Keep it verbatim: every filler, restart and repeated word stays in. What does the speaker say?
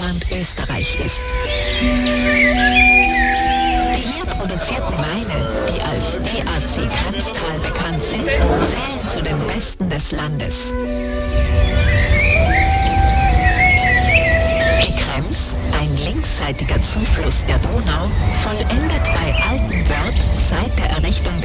Sauerland Österreich ist. Die hier produzierten Weine, die als T A C Kremstal bekannt sind, zählen zu den besten des Landes. Die Krems, ein linksseitiger Zufluss der Donau, vollendet bei Altenwörth seit der Errichtung